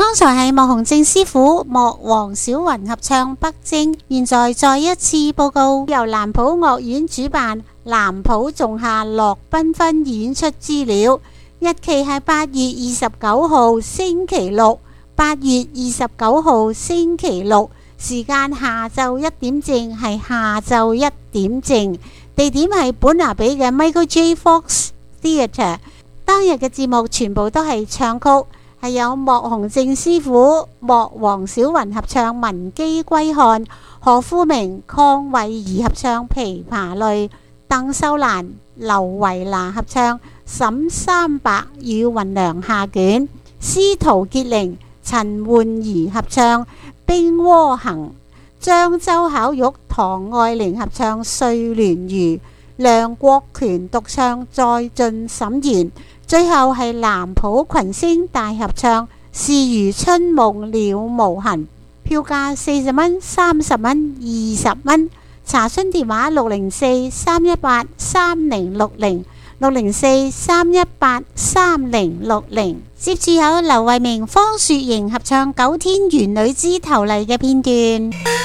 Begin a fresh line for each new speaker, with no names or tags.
剛才係莫鴻正師傅、莫黃小雲合唱北征。現在再一次報告由南浦樂院主辦南浦仲夏樂繽紛演出資料。日期係8月29號星期六，8月29號星期六，時間下晝1點正，係下晝1點正。地點係本拿比嘅 Michael J. Fox Theatre。當日嘅節目全部都係唱曲，係有莫鴻正師傅、莫黃小雲合唱《文姬歸漢》，何富明、鄺慧儀合唱《琵琶淚》，鄧秀蘭、劉維娜合唱《沈三白與芸娘下卷》，司徒潔玲、陳煥儀合唱《冰渦行》，張周巧玉、唐愛玲合唱《睡蓮魚》，梁國權獨唱《再盡審言》，最後係南浦群星大合唱《是如春夢了無痕》。票價40蚊、30蚊、20蚊。查詢電話604-318-3060。604-318-3060。接住有劉慧明、方雪瑩合唱《九天玄女之頭麗》嘅片段。